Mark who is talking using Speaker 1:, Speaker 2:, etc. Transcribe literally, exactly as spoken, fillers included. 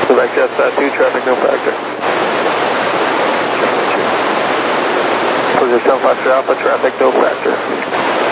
Speaker 1: Quebec Jet Sat two, traffic no factor. Closure seven five three Alpha, traffic no factor.